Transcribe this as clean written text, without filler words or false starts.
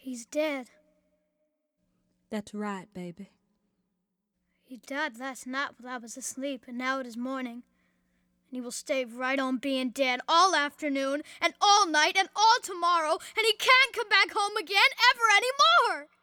He's dead. That's right, baby. He died last night while I was asleep, and now it is morning. And he will stay right on being dead all afternoon, and all night, and all tomorrow, and he can't come back home again ever anymore!